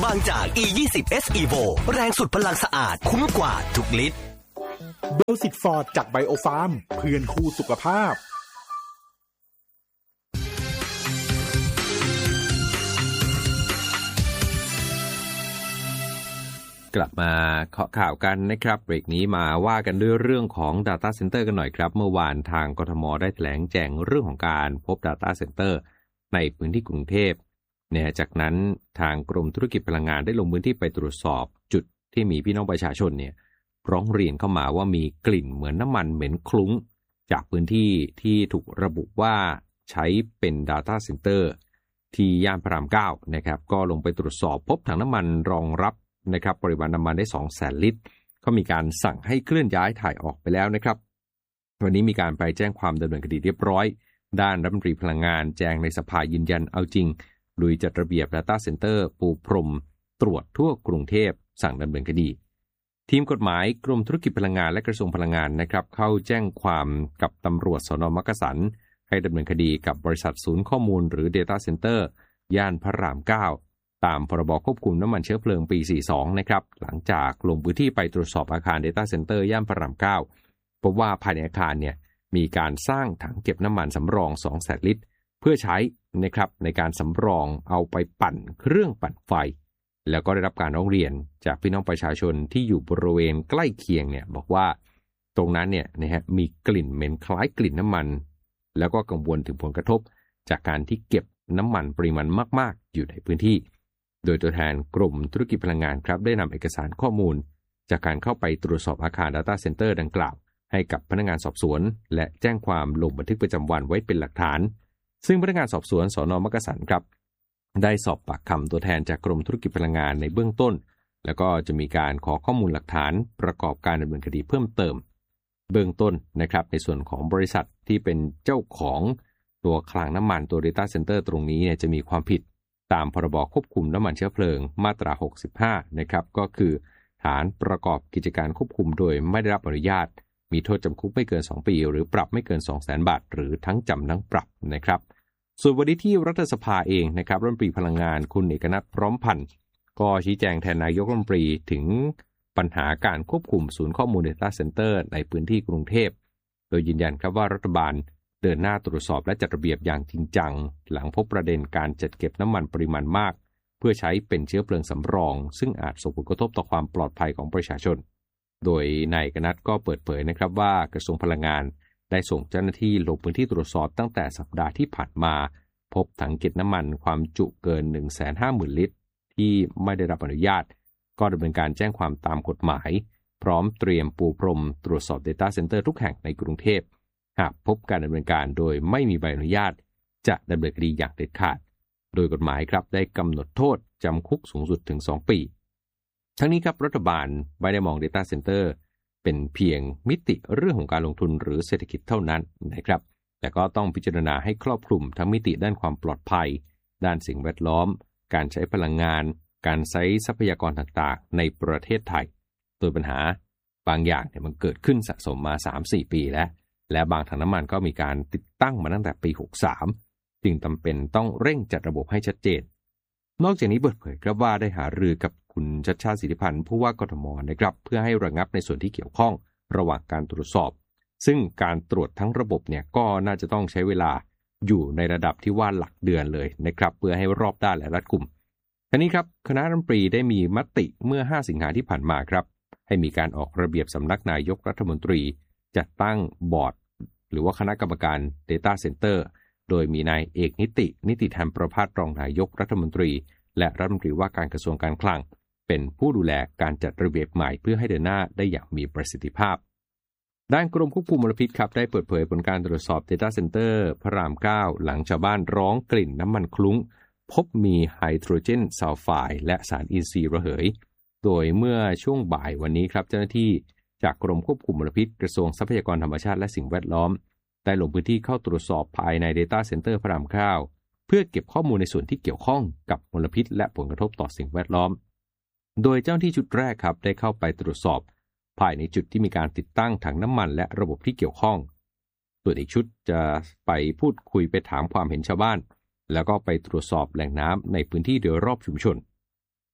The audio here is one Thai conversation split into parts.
บางจาก E20S Evo แรงสุดพลังสะอาดคุ้มกว่าทุกลิตรเบลสิตฟอร์ดจากไบโอฟาร์มเพื่อนคู่สุขภาพกลับมาเคาะข่าวกันนะครับเบรกนี้มาว่ากันด้วยเรื่องของ Data Center กันหน่อยครับเมื่อวานทางกทมได้แถลงแจงเรื่องของการพบ Data Center ในพื้นที่กรุงเทพเนี่ยจากนั้นทางกรมธุรกิจพลังงานได้ลงพื้นที่ไปตรวจสอบจุดที่มีพี่น้องประชาชนเนี่ยร้องเรียนเข้ามาว่ามีกลิ่นเหมือนน้ำมันเหม็นคลุ้งจากพื้นที่ที่ถูกระบุว่าใช้เป็น Data Center ที่ย่านพระราม 9นะครับก็ลงไปตรวจสอบพบถังน้ำมันรองรับนะครับปริมาณน้ำมันได้ 200,000 ลิตรก็มีการสั่งให้เคลื่อนย้ายถ่ายออกไปแล้วนะครับวันนี้มีการไปแจ้งความดำเนินคดีเรียบร้อยด้านรัฐมนตรีพลังงานแจ้งในสภายืนยันเอาจริงลุยจัดระเบียบ Data Center ปูพรมตรวจทั่วกรุงเทพสั่งดำเนินคดีทีมกฎหมายกรมธุรกิจพลังงานและกระทรวงพลังงานนะครับเข้าแจ้งความกับตำรวจสน.มักกะสันให้ดำเนินคดีกับบริษัทศูนย์ข้อมูลหรือ Data Center ย่านพระราม 9ตามพรบควบคุมน้ำมันเชื้อเพลิงปี 42 นะครับหลังจากลงพื้นที่ไปตรวจสอบอาคาร Data Center ย่านพระราม 9 พบว่าภายในอาคารเนี่ยมีการสร้างถังเก็บน้ำมันสำรอง 200,000 ลิตรเพื่อใช้นะครับในการสำรองเอาไปปั่นเครื่องปั่นไฟแล้วก็ได้รับการร้องเรียนจากพี่น้องประชาชนที่อยู่บริเวณใกล้เคียงเนี่ยบอกว่าตรงนั้นเนี่ยนะฮะมีกลิ่นเหม็นคล้ายกลิ่นน้ำมันแล้วก็กังวลถึงผลกระทบจากการที่เก็บน้ำมันปริมาณมากๆอยู่ในพื้นที่โดยตัวแทนกรมธุรกิจพลังงานครับได้นำเอกสารข้อมูลจากการเข้าไปตรวจสอบอาคาร Data Center ดังกล่าวให้กับพนักงานสอบสวนและแจ้งความลงบันทึกประจำวันไว้เป็นหลักฐานซึ่งพนักงานสอบสวนสน.มักกะสันครับได้สอบปากคำตัวแทนจากกรมธุรกิจพลังงานในเบื้องต้นแล้วก็จะมีการขอข้อมูลหลักฐานประกอบการดำเนินคดีเพิ่มเติมเบื้องต้นนะครับในส่วนของบริษัทที่เป็นเจ้าของตัวคลังน้ำมันตัว Data Center ตรงนี้เนี่ยจะมีความผิดตามพรบควบคุมน้ำมันเชื้อเพลิงมาตรา 65 นะครับก็คือฐานประกอบกิจการควบคุมโดยไม่ได้รับอนุญาตมีโทษจำคุกไม่เกิน2ปีหรือปรับไม่เกิน 200,000 บาทหรือทั้งจำทั้งปรับนะครับส่วนวันนี้ที่รัฐสภาเองนะครับรัฐมนตรีพลังงานคุณเอกนัทพร้อมพันธ์ก็ชี้แจงแทนนายกรัฐมนตรีถึงปัญหาการควบคุมศูนย์ข้อมูล Data Center ในพื้นที่กรุงเทพโดยยืนยันครับว่ารัฐบาลเดินหน้าตรวจสอบและจัดระเบียบอย่างจริงจังหลังพบประเด็นการจัดเก็บน้ำมันปริมาณมากเพื่อใช้เป็นเชื้อเพลิงสำรองซึ่งอาจส่งผลกระทบต่อความปลอดภัยของประชาชนโดยนายกนัทก็เปิดเผยนะครับว่ากระทรวงพลังงานได้ส่งเจ้าหน้าที่ลงพื้นที่ตรวจสอบตั้งแต่สัปดาห์ที่ผ่านมาพบถังเก็บน้ำมันความจุเกิน 150,000 ลิตรที่ไม่ได้รับอนุญาตก็ดำเนินการแจ้งความตามกฎหมายพร้อมเตรียมปูพรมตรวจสอบ Data Center ทุกแห่งในกรุงเทพหากพบการดำเนินการโดยไม่มีใบอนุญาตจะดำเนินคดีอย่างเด็ดขาดโดยกฎหมายครับได้กำหนดโทษจำคุกสูงสุดถึง 2 ปีทั้งนี้ครับรัฐบาลไม่ได้มอง Data Center เป็นเพียงมิติเรื่องของการลงทุนหรือเศรษฐกิจเท่านั้นนะครับแต่ก็ต้องพิจารณาให้ครอบคลุมทั้งมิติด้านความปลอดภัยด้านสิ่งแวดล้อมการใช้พลังงานการใช้ทรัพยากรต่างๆในประเทศไทยโดยปัญหาบางอย่างเนี่ยมันเกิดขึ้นสะสมมา 3-4 ปีแล้วและบางถังน้ำมันก็มีการติดตั้งมาตั้งแต่ปี 63 จึงจำเป็นต้องเร่งจัดระบบให้ชัดเจนนอกจากนี้เปิดเผยครับว่าได้หารือกับคุณชัชชาติสิทธิพันธ์ผู้ว่ากทมนะครับเพื่อให้ระงับในส่วนที่เกี่ยวข้องระหว่างการตรวจสอบซึ่งการตรวจทั้งระบบเนี่ยก็น่าจะต้องใช้เวลาอยู่ในระดับที่ว่าหลักเดือนเลยนะครับเพื่อให้รอบด้านและรัดกุมทั้งนี้ครับคณะรัฐมนตรีได้มีมติเมื่อ 5 สิงหาที่ผ่านมาครับให้มีการออกระเบียบสำนักนายกรัฐมนตรีจัดตั้งบอร์ดหรือว่าคณะกรรมการ Data Center โดยมีนายเอกนิติธรรมประภาสรองนายกรัฐมนตรีและรัฐมนตรีว่าการกระทรวงการคลังเป็นผู้ดูแลการจัดระเบียบใหม่เพื่อให้เดินหน้าได้อย่างมีประสิทธิภาพด้านกรมควบคุมมลพิษครับได้เปิดเผยผลการตรวจสอบ Data Center พระราม 9 หลังชาวบ้านร้องกลิ่นน้ำมันคลุ้งพบมีไฮโดรเจนซัลไฟด์และสารอินทรีย์ระเหยโดยเมื่อช่วงบ่ายวันนี้ครับเจ้าหน้าที่จากกรมควบคุมมลพิษกระทรวงทรัพยากรธรรมชาติและสิ่งแวดล้อมได้ลงพื้นที่เข้าตรวจสอบภายใน Data Center พระราม 9 เพื่อเก็บข้อมูลในส่วนที่เกี่ยวข้องกับมลพิษและผลกระทบต่อสิ่งแวดล้อมโดยเจ้าหน้าที่ชุดแรกครับได้เข้าไปตรวจสอบภายในจุดที่มีการติดตั้งถังน้ำมันและระบบที่เกี่ยวข้องส่วนอีกชุดจะไปพูดคุยไปถามความเห็นชาวบ้านแล้วก็ไปตรวจสอบแหล่งน้ำในพื้นที่โดยรอบชุมชน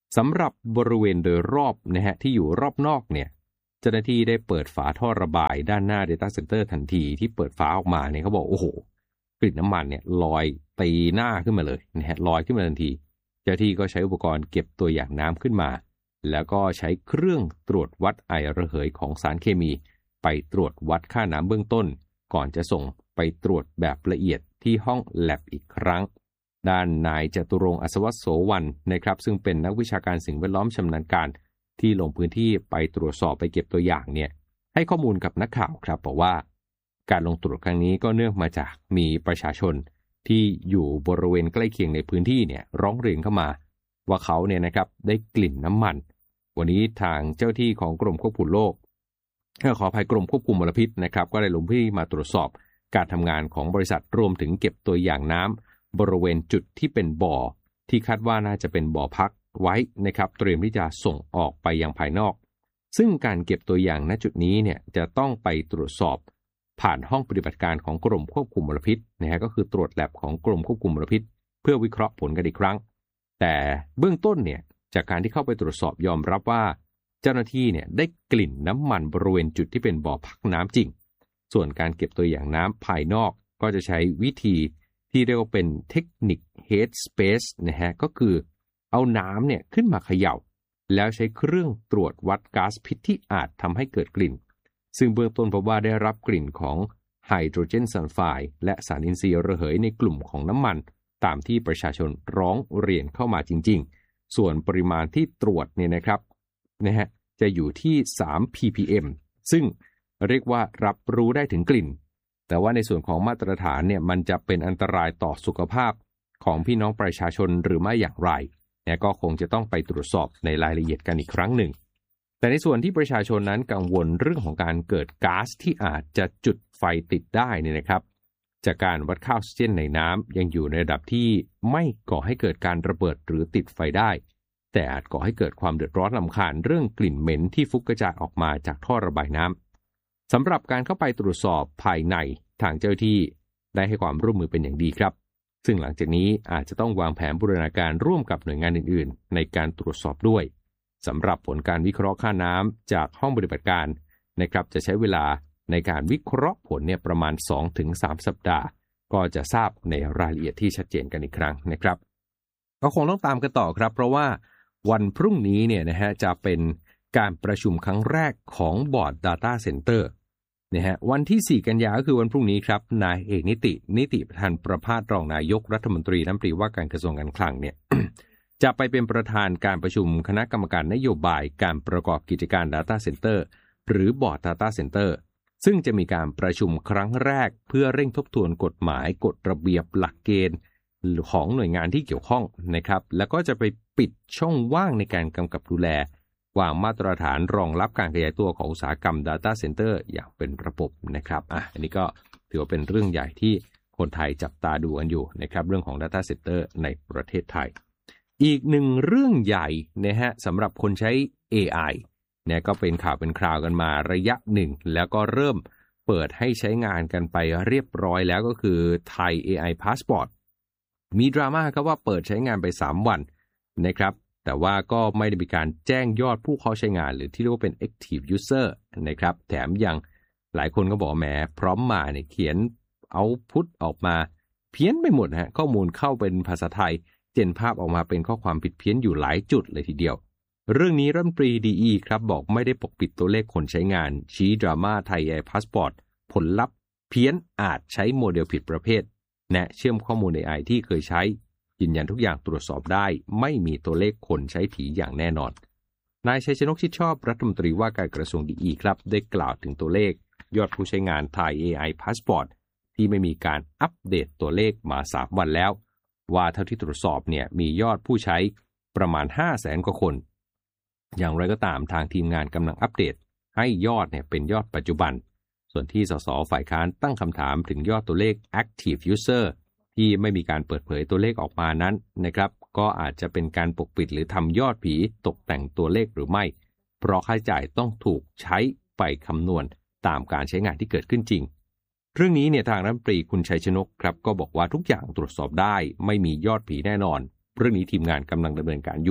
สำหรับบริเวณโดยรอบนะฮะที่อยู่รอบนอกเนี่ยเจ้าหน้าที่ได้เปิดฝาท่อระบายด้านหน้า Data Center ทันทีที่เปิดฝาออกมาเนี่ยเขาบอกโอ้โหกลิ่นน้ำมันเนี่ยลอยตีหน้าขึ้นมาเลยนะฮะลอยขึ้นมาทันทีเจ้าหน้าที่ก็ใช้อุปกรณ์เก็บตัวอย่างน้ำขึ้นมาแล้วก็ใช้เครื่องตรวจวัดไอระเหยของสารเคมีไปตรวจวัดค่าน้ำเบื้องต้นก่อนจะส่งไปตรวจแบบละเอียดที่ห้องแลบอีกครั้งด้านนายจตุรงค์อัศวโสวรรณนะครับซึ่งเป็นนักวิชาการสิ่งแวดล้อมชำนาญการที่ลงพื้นที่ไปตรวจสอบไปเก็บตัวอย่างเนี่ยให้ข้อมูลกับนักข่าวครับบอกว่าการลงตรวจครั้งนี้ก็เนื่องมาจากมีประชาชนที่อยู่บริเวณใกล้เคียงในพื้นที่เนี่ยร้องเรียนเข้ามาว่าเขาเนี่ยนะครับได้กลิ่นน้ำมันวันนี้ทางเจ้าที่ของกรมควบคุมโรคขออภัยกรมควบคุมมลพิษนะครับก็ได้ลงพื้นที่มาตรวจสอบการทำงานของบริษัทรวมถึงเก็บตัวอย่างน้ำบริเวณจุดที่เป็นบ่อที่คาดว่าน่าจะเป็นบ่อพักไว้นะครับเตรียมที่จะส่งออกไปยังภายนอกซึ่งการเก็บตัวอย่างณจุดนี้เนี่ยจะต้องไปตรวจสอบผ่านห้องปฏิบัติการของกรมควบคุมมลพิษนะฮะก็คือตรวจแลบของกรมควบคุมมลพิษเพื่อวิเคราะห์ผลกันอีกครั้งแต่เบื้องต้นเนี่ยจากการที่เข้าไปตรวจสอบยอมรับว่าเจ้าหน้าที่เนี่ยได้กลิ่นน้ำมันบริเวณจุดที่เป็นบ่อพักน้ำจริงส่วนการเก็บตัวอย่างน้ำภายนอกก็จะใช้วิธีที่เรียกว่าเป็นเทคนิค head space นะฮะก็คือเอาน้ำเนี่ยขึ้นมาเขย่าแล้วใช้เครื่องตรวจวัดก๊าซพิษที่อาจทำให้เกิดกลิ่นซึ่งเบื้องต้นพบว่าได้รับกลิ่นของไฮโดรเจนซัลไฟด์และสารอินทรีย์ระเหยในกลุ่มของน้ำมันตามที่ประชาชนร้องเรียนเข้ามาจริงๆส่วนปริมาณที่ตรวจเนี่ยนะครับนะฮะจะอยู่ที่3 ppm ซึ่งเรียกว่ารับรู้ได้ถึงกลิ่นแต่ว่าในส่วนของมาตรฐานเนี่ยมันจะเป็นอันตรายต่อสุขภาพของพี่น้องประชาชนหรือไม่อย่างไรเนี่ยก็คงจะต้องไปตรวจสอบในรายละเอียดกันอีกครั้งหนึ่งแต่ในส่วนที่ประชาชนนั้นกังวลเรื่องของการเกิดก๊าซที่อาจจะจุดไฟติดได้เนี่ยนะครับจากการวัดค่าออกซิเจนในน้ำยังอยู่ในระดับที่ไม่ก่อให้เกิดการระเบิดหรือติดไฟได้แต่อาจก่อให้เกิดความเดือดร้อนรำคาญเรื่องกลิ่นเหม็นที่ฟุ้งกระจายออกมาจากท่อระบายน้ำสำหรับการเข้าไปตรวจสอบภายในทางเจ้าที่ได้ให้ความร่วมมือเป็นอย่างดีครับซึ่งหลังจากนี้อาจจะต้องวางแผนบูรณาการร่วมกับหน่วยงานอื่นๆในการตรวจสอบด้วยสำหรับผลการวิเคราะห์ค่าน้ำจากห้องปฏิบัติการนะครับจะใช้เวลาในการวิเคราะห์ผลเนี่ยประมาณ 2-3 สัปดาห์ก็จะทราบในรายละเอียดที่ชัดเจนกันอีกครั้งนะครับก็คงต้องตามกันต่อครับเพราะว่าวันพรุ่งนี้เนี่ยนะฮะจะเป็นการประชุมครั้งแรกของบอร์ด Data Center นะฮะวันที่4กันยายนก็คือวันพรุ่งนี้ครับนายเอกนิติพันธ์ประภาสรองนายกรัฐมนตรีรัฐมนตรีว่าการกระทรวงการคลังเนี่ย จะไปเป็นประธานการประชุมคณะกรรมการนโยบายการประกอบกิจการ Data Center หรือบอร์ด Data Center ซึ่งจะมีการประชุมครั้งแรกเพื่อเร่งทบทวนกฎหมายกฎระเบียบหลักเกณฑ์ของหน่วยงานที่เกี่ยวข้องนะครับแล้วก็จะไปปิดช่องว่างในการกำกับดูแลวางมาตรฐานรองรับการขยายตัวของอุตสาหกรรม Data Center อย่างเป็นระบบนะครับอันนี้ก็ถือว่าเป็นเรื่องใหญ่ที่คนไทยจับตาดูกันอยู่นะครับเรื่องของ Data Center ในประเทศไทยอีกหนึ่งเรื่องใหญ่นะฮะสำหรับคนใช้ AI เนี่ยก็เป็นข่าวเป็นคราวกันมาระยะหนึ่งแล้วก็เริ่มเปิดให้ใช้งานกันไปเรียบร้อยแล้วก็คือไทย AI Passport มีดราม่าครับว่าเปิดใช้งานไป3วันนะครับแต่ว่าก็ไม่ได้มีการแจ้งยอดผู้เข้าใช้งานหรือที่เรียกว่าเป็น Active User นะครับแถมยังหลายคนก็บอกแหมพร้อมมาเนี่ยเขียนเอาพุทออกมาเพี้ยนไปหมดฮะข้อมูลเข้าเป็นภาษาไทยเจนภาพออกมาเป็นข้อความผิดเพี้ยนอยู่หลายจุดเลยทีเดียวเรื่องนี้รัฐมนตรีดีครับบอกไม่ได้ปกปิดตัวเลขคนใช้งานชี้ดราม่าไทย AI Passport ผลลัพธ์เพี้ยนอาจใช้โมเดลผิดประเภทแนะเชื่อมข้อมูล AI ที่เคยใช้ยืนยันทุกอย่างตรวจสอบได้ไม่มีตัวเลขคนใช้ผีอย่างแน่นอนนายชัยชนกชิดชอบรัฐมนตรีว่าการกระทรวงดีครับได้กล่าวถึงตัวเลขยอดผู้ใช้งานไทย AI Passport ที่ไม่มีการอัปเดตตัวเลขมา3วันแล้วว่าเท่าที่ตรวจสอบเนี่ยมียอดผู้ใช้ประมาณ 500,000 กว่าคนอย่างไรก็ตามทางทีมงานกำลังอัปเดตให้ยอดเนี่ยเป็นยอดปัจจุบันส่วนที่สสฝ่ายค้านตั้งคำถามถึงยอดตัวเลข Active User ที่ไม่มีการเปิดเผยตัวเลขออกมานั้นนะครับก็อาจจะเป็นการปกปิดหรือทำยอดผีตกแต่งตัวเลขหรือไม่เพราะค่าใช้จ่ายต้องถูกใช้ไปคำนวณตามการใช้งานที่เกิดขึ้นจริงเรื่องนี้เนี่ยทางรัฐมนตรีคุณชัยชนกครับก็บอกว่าทุกอย่างตรวจสอบได้ไม่มียอดผีแน่นอนเรื่องนี้ทีมงานกำลังดำเนินการอยู่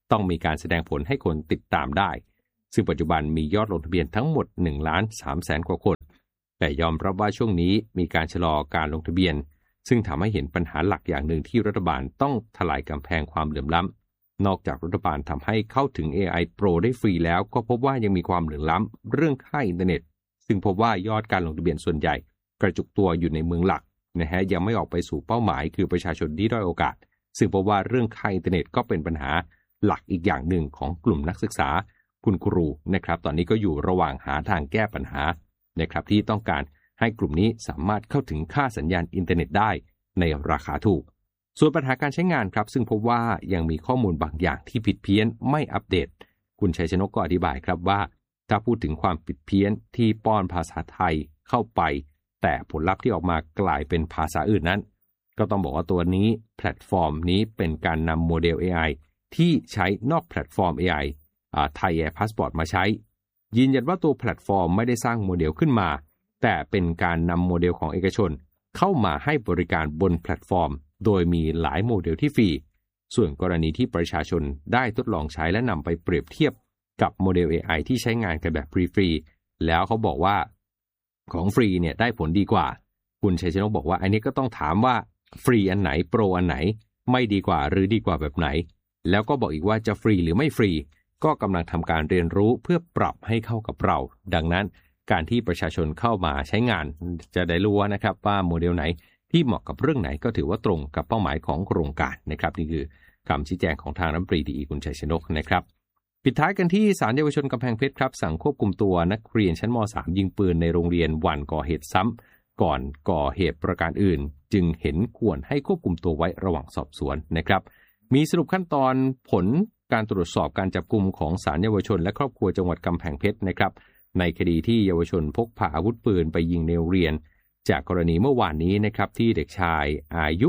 ต้องมีการแสดงผลให้คนติดตามได้ซึ่งปัจจุบันมียอดลงทะเบียนทั้งหมด 1,300,000 กว่าคนแต่ยอมรับว่าช่วงนี้มีการชะลอการลงทะเบียนซึ่งทำให้เห็นปัญหาหลักอย่างหนึ่งที่รัฐบาลต้องทลายกำแพงความเหลื่อมล้ำนอกจากรัฐบาลทำให้เข้าถึง AI Pro ได้ฟรีแล้วก็พบว่ายังมีความเหลื่อมล้ำเรื่องค่าอินเทอร์เน็ตซึ่งพบว่ายอดการลงทะเบียนส่วนใหญ่กระจุกตัวอยู่ในเมืองหลักนะฮะยังไม่ออกไปสู่เป้าหมายคือประชาชนที่ด้อยโอกาสซึ่งพบว่าเรื่องค่าอินเทอร์เน็ตก็เป็นปัญหาหลักอีกอย่างหนึ่งของกลุ่มนักศึกษาคุณครูนะครับตอนนี้ก็อยู่ระหว่างหาทางแก้ปัญหานะครับที่ต้องการให้กลุ่มนี้สามารถเข้าถึงค่าสัญญาณอินเทอร์เน็ตได้ในราคาถูกส่วนปัญหาการใช้งานครับซึ่งพบว่ายังมีข้อมูลบางอย่างที่ผิดเพี้ยนไม่อัปเดตคุณชัยชนกก็อธิบายครับว่าถ้าพูดถึงความผิดเพี้ยนที่ป้อนภาษาไทยเข้าไปแต่ผลลัพธ์ที่ออกมากลายเป็นภาษาอื่นนั้นก็ต้องบอกว่าตัวนี้แพลตฟอร์มนี้เป็นการนำโมเดล AI ที่ใช้นอกแพลตฟอร์ม AI Thai Air Passport มาใช้ยืนยันว่าตัวแพลตฟอร์มไม่ได้สร้างโมเดลขึ้นมาแต่เป็นการนำโมเดลของเอกชนเข้ามาให้บริการบนแพลตฟอร์มโดยมีหลายโมเดลที่ฟรีส่วนกรณีที่ประชาชนได้ทดลองใช้และนำไปเปรียบเทียบกับโมเดล AI ที่ใช้งานกันแบบฟรีๆแล้วเขาบอกว่าของฟรีเนี่ยได้ผลดีกว่าคุณชัยชนกบอกว่าอันนี้ก็ต้องถามว่าฟรีอันไหนโปรอันไหนไม่ดีกว่าหรือดีกว่าแบบไหนแล้วก็บอกอีกว่าจะฟรีหรือไม่ฟรีก็กำลังทำการเรียนรู้เพื่อปรับให้เข้ากับเราดังนั้นการที่ประชาชนเข้ามาใช้งานจะได้รู้นะครับว่าโมเดลไหนที่เหมาะกับเรื่องไหนก็ถือว่าตรงกับเป้าหมายของโครงการนะครับนี่คือคำชี้แจงของทางรัฐมนตรีดีคุณชัยชนกนะครับปิดท้ายกันที่ศาลเยาวชนกำแพงเพชรครับสั่งควบคุมตัวนักเรียนชั้นม.3 ยิงปืนในโรงเรียนวันก่อเหตุซ้ำก่อนก่อเหตุประการอื่นจึงเห็นควรให้ควบคุมตัวไว้ระหว่างสอบสวนนะครับมีสรุปขั้นตอนผลการตรวจสอบการจับกุมของศาลเยาวชนและครอบครัวจังหวัดกำแพงเพชรนะครับในคดีที่เยาวชนพกพาอาวุธปืนไปยิงในโรงเรียนจากกรณีเมื่อวานนี้นะครับที่เด็กชายอายุ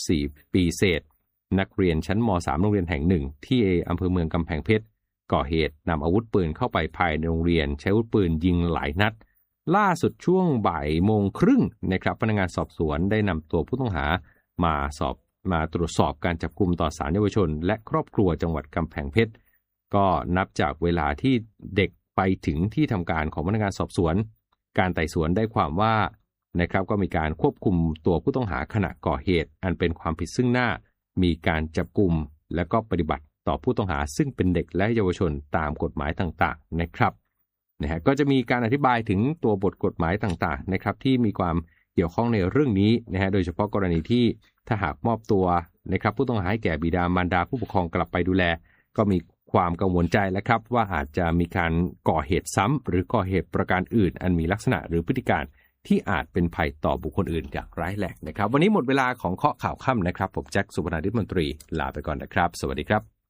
14ปีเศษนักเรียนชั้นม.3 โรงเรียนแห่งหนึ่งที่อำเภอเมืองกำแพงเพชรก่อเหตุนำอาวุธปืนเข้าไปภายในโรงเรียนใช้อาวุธปืนยิงหลายนัดล่าสุดช่วงบ่ายโมงครึ่งนะครับพนักงานสอบสวนได้นำตัวผู้ต้องหามาตรวจสอบการจับกุมต่อศาลเยาวชนและครอบครัวจังหวัดกำแพงเพชรก็นับจากเวลาที่เด็กไปถึงที่ทำการของพนักงานสอบสวนการไต่สวนได้ความว่านะครับก็มีการควบคุมตัวผู้ต้องหาขณะก่อเหตุอันเป็นความผิดซึ่งหน้ามีการจับกุมและก็ปฏิบัติต่อผู้ต้องหาซึ่งเป็นเด็กและเยาวชนตามกฎหมายต่างๆนะครับก็จะมีการอธิบายถึงตัวบทกฎหมายต่างๆนะครับที่มีความเกี่ยวข้องในเรื่องนี้โดยเฉพาะกรณีที่ถ้าหากมอบตัวนะครับผู้ต้องหาให้แก่บิดามารดาผู้ปกครองกลับไปดูแลก็มีความกังวลใจแล้วครับว่าอาจจะมีการก่อเหตุซ้ำหรือก่อเหตุประการอื่นอันมีลักษณะหรือพฤติการที่อาจเป็นภัยต่อบุคคลอื่นอย่างร้ายแรงนะครับวันนี้หมดเวลาของเคาะข่าวค่ำนะครับผมแจ็คสุวรรณฤทธิ์มนตรีลาไปก่อนนะครับสวัสดีครับ